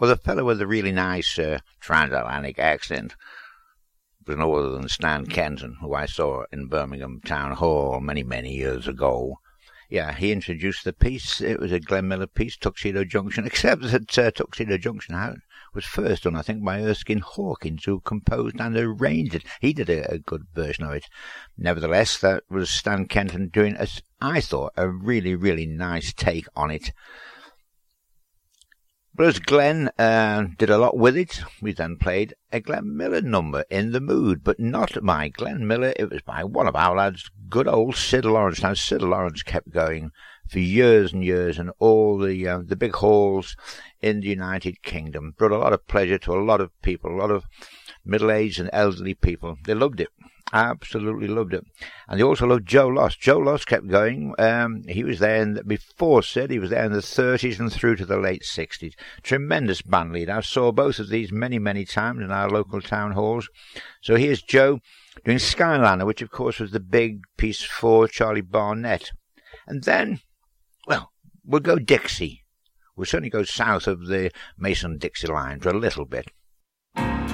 Well, the fellow with the really nice transatlantic accent was no other than Stan Kenton, who I saw in Birmingham Town Hall many, many years ago. Yeah, he introduced the piece. It was a Glenn Miller piece, Tuxedo Junction, except that Tuxedo Junction was first done, I think, by Erskine Hawkins, who composed and arranged it. He did a good version of it. Nevertheless, that was Stan Kenton doing, as I thought, a really, really nice take on it. But as Glenn did a lot with it, we then played a Glenn Miller number, In the Mood, but not by Glenn Miller. It was by one of our lads, good old Sid Lawrence. Now, Sid Lawrence kept going for years and years in all the big halls in the United Kingdom. Brought a lot of pleasure to a lot of people, a lot of middle-aged and elderly people. They loved it. Absolutely loved it. And they also loved Joe Loss. Joe Loss kept going. He was there before Sid. He was there in the 30s and through to the late 60s. Tremendous band leader. I saw both of these many, many times in our local town halls. So here's Joe doing Skyliner, which of course was the big piece for Charlie Barnett. And then, well, we'll go Dixie. We'll certainly go south of the Mason-Dixie line for a little bit.